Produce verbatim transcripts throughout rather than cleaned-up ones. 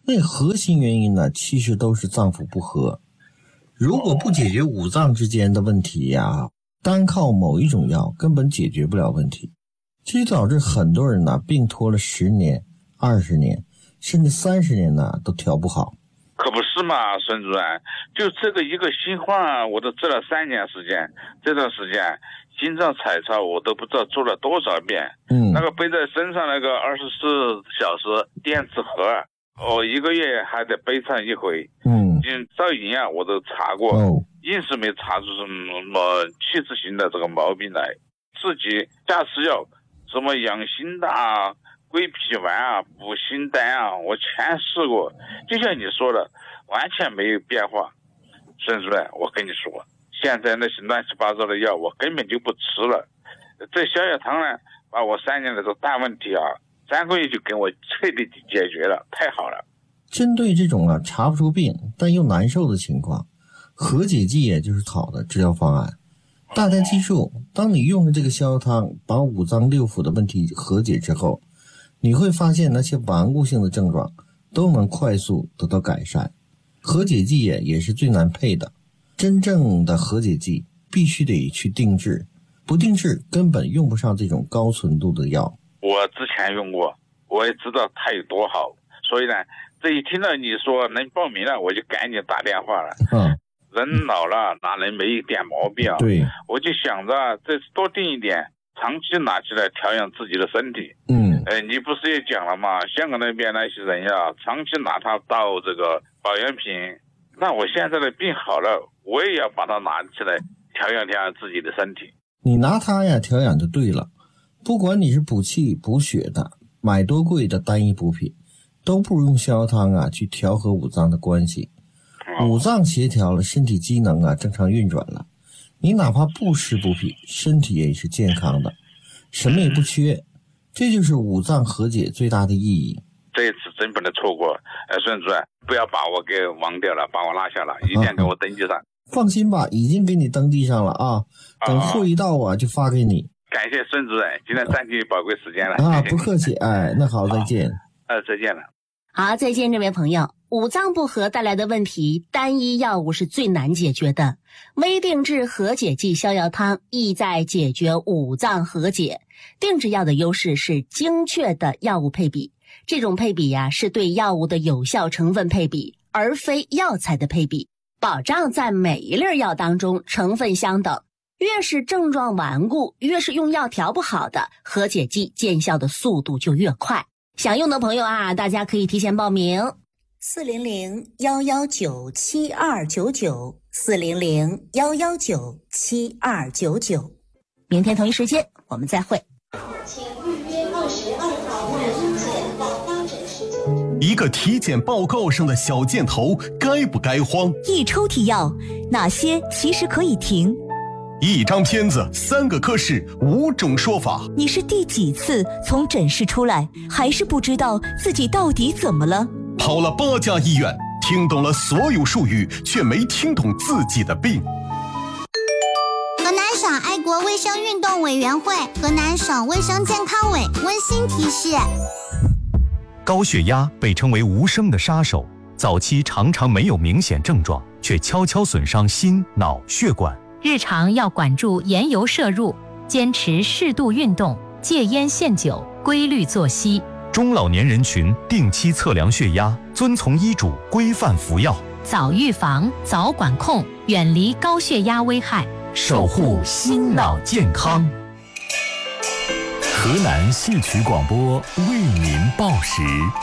那核心原因呢，其实都是脏腑不和。如果不解决五脏之间的问题呀，单靠某一种药根本解决不了问题，这就导致很多人呢病拖了十年、二十年，甚至三十年呢都调不好。 可不是嘛，孙主任，就这个一个心慌，我都治了三年时间，这段时间心脏彩超我都不知道做了多少遍。嗯，那个背在身上那个二十四小时电子盒，我、哦、一个月还得背上一回。嗯，照营养我都查过，哦、硬是没查出什么器质性的这个毛病来。自己下吃药，什么养心的啊、归脾丸啊、补心丹啊，我全试过，就像你说的，完全没有变化。孙主任，我跟你说，现在那些乱七八糟的药，我根本就不吃了。这逍遥汤呢，把我三年的这个大问题啊，三个月就给我彻底解决了，太好了。 针对这种啊查不出病但又难受的情况，和解剂也就是好的治疗方案。大家记住，当你用了这个逍遥汤把五脏六腑的问题和解之后，你会发现那些顽固性的症状都能快速得到改善。和解剂也也是最难配的，真正的和解剂必须得去定制，不定制根本用不上这种高纯度的药。 我之前用过，我也知道它有多好，所以呢，这一听到你说能报名了，我就赶紧打电话了。嗯，人老了哪能没一点毛病啊？对，我就想着这多定一点，长期拿起来调养自己的身体。嗯，呃，你不是也讲了吗？香港那边那些人呀，长期拿它当这个保养品。那我现在的病好了，我也要把它拿起来调养调养自己的身体。 你拿它呀调养就对了，不管你是补气补血的，买多贵的单一补品，都不如用逍遥汤啊去调和五脏的关系。五脏协调了，身体机能啊正常运转了，你哪怕不吃补品，身体也是健康的，什么也不缺。这就是五脏和解最大的意义。 这一次真不能错过，呃，孙主任，不要把我给忘掉了，把我落下了，一定给我登记上。 放心吧，已经给你登记上了啊，等会一到啊就发给你。 感谢孙主任，今天占据宝贵时间了啊，不客气，哎，那好，再见。 呃，再见了。 好，再见，这位朋友。五脏不和带来的问题，单一药物是最难解决的。微定制和解剂逍遥汤意在解决五脏和解。定制药的优势是精确的药物配比，这种配比呀、啊，是对药物的有效成分配比，而非药材的配比，保障在每一粒药当中成分相等。越是症状顽固，越是用药调不好的，和解剂见效的速度就越快。想用的朋友啊，大家可以提前报名。四零零幺幺九七二九九，四零零幺幺九七二九九。明天同一时间我们再会。请预约二十二号门诊发诊时间。 一个体检报告上的小箭头该不该慌？ 一抽屉药，哪些其实可以停？ 一张片子，三个科室，五种说法。 你是第几次从诊室出来，还是不知道自己到底怎么了？ 跑了八家医院，听懂了所有术语，却没听懂自己的病。 河南省爱国卫生运动委员会、河南省卫生健康委温馨提示： 高血压被称为无声的杀手，早期常常没有明显症状，却悄悄损伤心、脑、血管。 日常要管住盐油摄入，坚持适度运动，戒烟限酒，规律作息。 中老年人群定期测量血压，遵从医嘱规范服药。 早预防，早管控，远离高血压危害， 守护心脑健康。河南戏曲广播为您报时。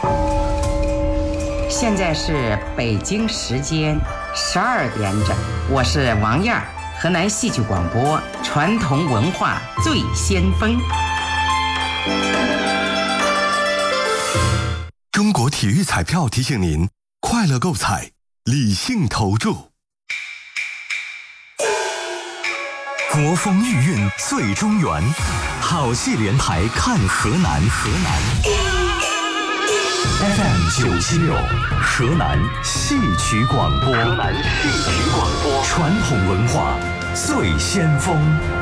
现在是北京时间十二点整，我是王燕儿。河南戏曲广播，传统文化最先锋。 中国体育彩票提醒您：快乐购彩，理性投注。 国风御韵最中原，好戏连台看河南。河南 F M 九七六，河南戏曲广播。河南戏曲广播，传统文化最先锋。